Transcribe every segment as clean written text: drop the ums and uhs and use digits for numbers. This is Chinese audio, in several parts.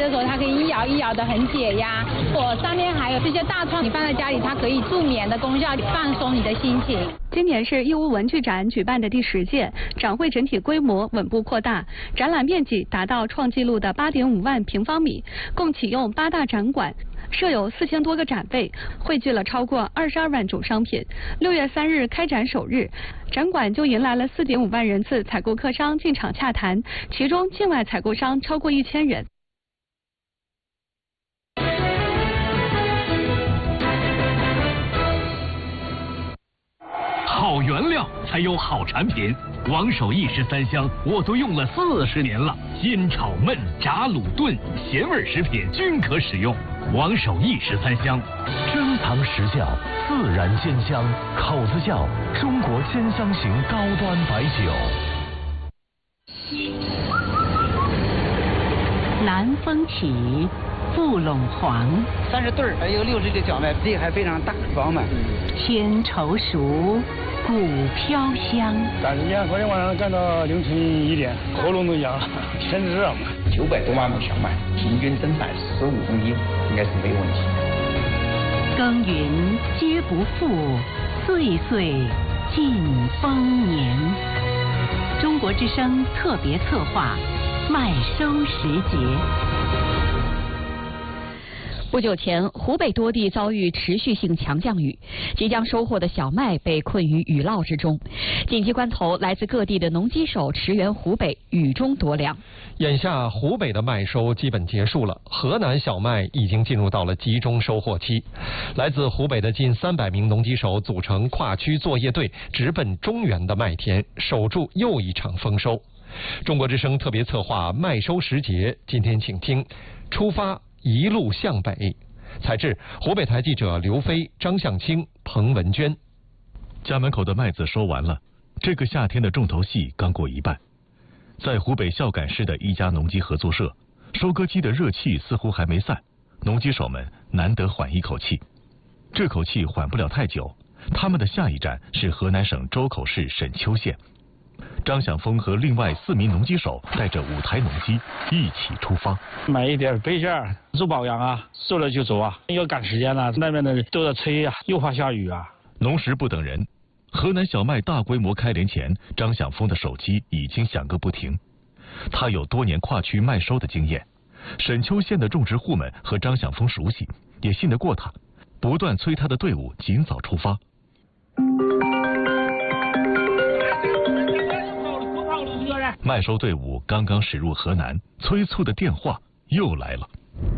的时候，它可以一摇一摇的很解压。我上面还有这些大创，你放在家里，它可以助眠的功效，放松你的心情。 今年是义乌文具展举办的第10届，展会整体规模稳步扩大，展览面积达到创纪录的8.5万平方米，共启用8大展馆。设有4000多个展位，汇聚了超过22万种商品。6月3日开展首日，展馆就迎来了4.5万人次采购客商进场洽谈，其中境外采购商超过1000人。 好原料才有好产品，王守义13香我都用了40年了，煎炒焖炸卤炖咸味食品均可使用。王守义13香， 珍藏实窖，自然鲜香，口子窖中国鲜香型高端白酒。 南风起，布陇黄 ，30对儿，还有60的小麦，这还非常大饱满。 天稠熟，谷飘香。 赶时间，昨天晚上干到凌晨1点，喉咙都痒了，天热嘛。 900多万亩小麦，平均增产15公斤，应该是没有问题。 耕耘皆不负，岁岁尽丰年。中国之声特别策划，麦收时节。 不久前，湖北多地遭遇持续性强降雨，即将收获的小麦被困于雨涝之中。紧急关头，来自各地的农机手驰援湖北，雨中夺粮。 眼下，湖北的麦收基本结束了，河南小麦已经进入到了集中收获期。来自湖北的近300名农机手组成跨区作业队，直奔中原的麦田，守住又一场丰收。中国之声特别策划麦收时节，今天请听出发一路向北。采制湖北台记者刘飞、张向清、彭文娟。 家门口的麦子收完了，这个夏天的重头戏刚过一半。在湖北孝感市的一家农机合作社，收割机的热气似乎还没散，农机手们难得缓一口气。这口气缓不了太久，他们的下一站是河南省周口市沈丘县。张晓峰和另外4名农机手带着5台农机一起出发， 买一点备件，做保养啊，收了就走啊，要赶时间了，那边的都在催啊，又怕下雨啊。 农时不等人，河南小麦大规模开镰前，张晓峰的手机已经响个不停。他有多年跨区麦收的经验，沈丘县的种植户们和张晓峰熟悉，也信得过他，不断催他的队伍尽早出发。麦收队伍刚刚驶入河南，催促的电话又来了。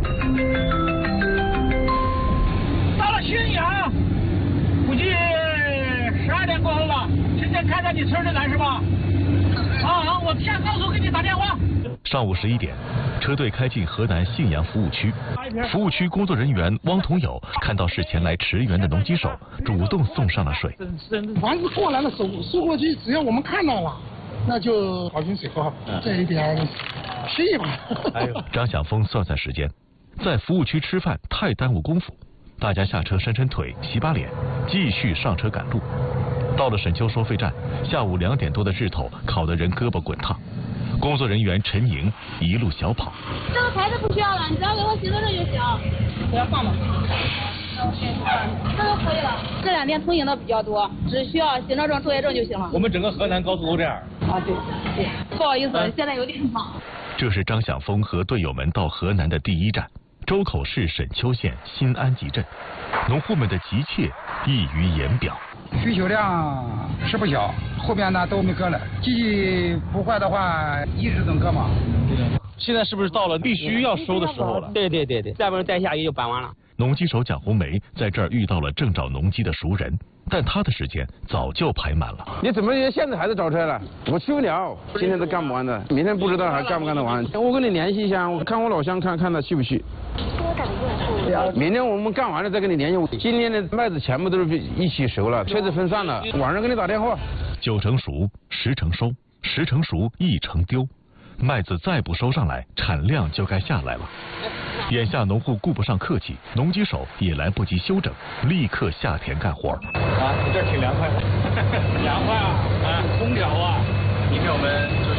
到了浔阳，估计12点过后了。今天开到你村里来是吧？好，我下高速给你打电话。 上午11点，车队开进河南信阳服务区。服务区工作人员汪同友看到是前来驰援的农机手，主动送上了水。 凡是过来的收获机，只要我们看到了，那就好进水喝，这一点屁吧。 张晓峰算算时间，在服务区吃饭太耽误功夫，大家下车伸伸腿、洗把脸，继续上车赶路。到了沈丘收费站，下午2点多的日头烤得人胳膊滚烫。工作人员陈莹一路小跑。 这个牌子不需要了，你只要给我行车证就行。不要放吗？这就可以了。这2天通行的比较多，只需要行车证、作业证就行了。 我们整个河南高速都这样。 啊，对。不好意思，现在有点忙。 这是张晓峰和队友们到河南的第1站，周口市沈丘县新安集镇。农户们的急切溢于言表。 需求量是不小，后边呢都没割了，机器不坏的话一直能割嘛。 现在是不是到了必须要收的时候了？ 对，再不然再下雨就搬完了。 农机手蒋红梅在这儿遇到了正找农机的熟人，但他的时间早就排满了。 你怎么现在还在找车了？我去不了，今天都干不完的，明天不知道还干不干得完。我跟你联系一下，我看我老乡看他去不去。明天我们干完了再跟你联系。今天的麦子全部都是一起熟了，车子分散了，晚上给你打电话。 9成熟，10成收，10成熟1成丢。麦子再不收上来，产量就该下来了。眼下农户顾不上客气，农机手也来不及休整，立刻下田干活。 你这挺凉快的。凉快啊！空调啊！明天我们